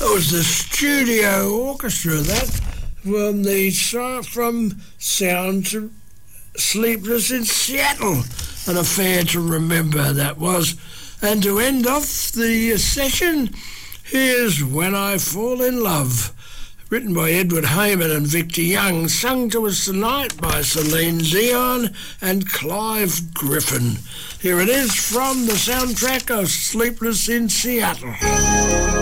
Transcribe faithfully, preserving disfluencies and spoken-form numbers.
was the studio orchestra, that, from the from Sound to Sleepless in Seattle. An affair to remember that was. And to end off the session, here's When I Fall in Love, written by Edward Hayman and Victor Young, sung to us tonight by Celine Dion and Clive Griffin. Here it is from the soundtrack of Sleepless in Seattle.